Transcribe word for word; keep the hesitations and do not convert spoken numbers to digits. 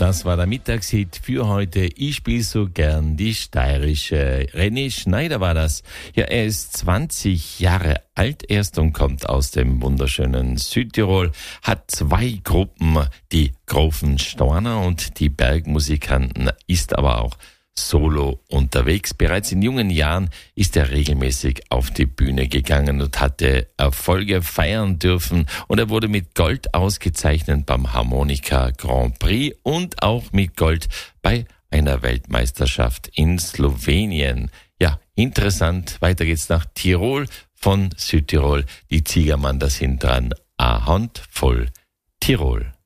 Das war der Mittagshit für heute. Ich spiele so gern die steirische. René Schneider war das. Ja, er ist zwanzig Jahre alt erst und kommt aus dem wunderschönen Südtirol, hat zwei Gruppen, die Grofenstorner und die Bergmusikanten, ist aber auch solo unterwegs. Bereits in jungen Jahren ist er regelmäßig auf die Bühne gegangen und hatte Erfolge feiern dürfen. Und er wurde mit Gold ausgezeichnet beim Harmonika Grand Prix und auch mit Gold bei einer Weltmeisterschaft in Slowenien. Ja, interessant. Weiter geht's nach Tirol, von Südtirol. Die Ziegermann, das sind dran. A Hand voll Tirol.